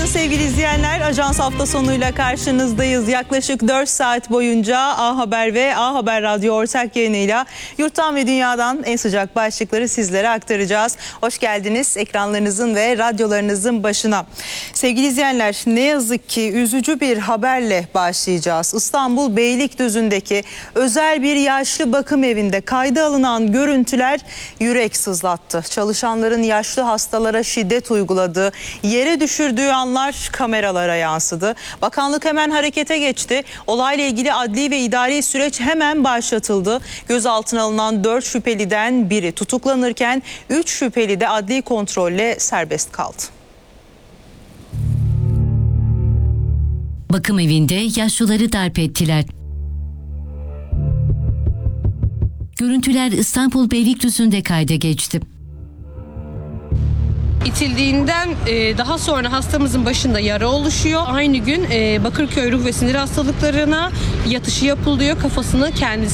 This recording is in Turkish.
Günaydın sevgili izleyenler. Ajans hafta sonuyla karşınızdayız. Yaklaşık 4 saat boyunca A Haber ve A Haber Radyo ortak yayınıyla yurttan ve dünyadan en sıcak başlıkları sizlere aktaracağız. Hoş geldiniz ekranlarınızın ve radyolarınızın başına. Sevgili izleyenler, ne yazık ki üzücü bir haberle başlayacağız. İstanbul Beylikdüzü'ndeki özel bir yaşlı bakım evinde kayda alınan görüntüler yürek sızlattı. Çalışanların yaşlı hastalara şiddet uyguladığı, yere düşürdüğü anlar kameralara yansıdı. Bakanlık hemen harekete geçti. Olayla ilgili adli ve idari süreç hemen başlatıldı. Gözaltına alınan 4 şüpheliden biri tutuklanırken 3 şüpheli de adli kontrolle serbest kaldı. Bakım evinde yaşlıları darp ettiler. Görüntüler İstanbul Beylikdüzü'nde kayda geçti. İtildiğinden daha sonra hastamızın başında yara oluşuyor. Aynı gün Bakırköy Ruh ve Sinir Hastalıklarına yatışı yapılıyor. Kafasını kendisi